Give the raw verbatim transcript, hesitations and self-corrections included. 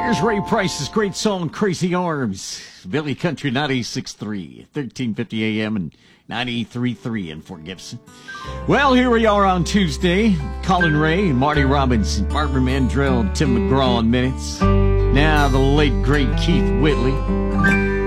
Here's Ray Price's great song, Crazy Arms. Billy Country ninety-six point three, thirteen fifty A M and ninety-three point three in Fort Gibson. Well, here we are on Tuesday. Colin Ray, Marty Robbins, Barbara Mandrell, and Tim McGraw in minutes. Now the late, great Keith Whitley.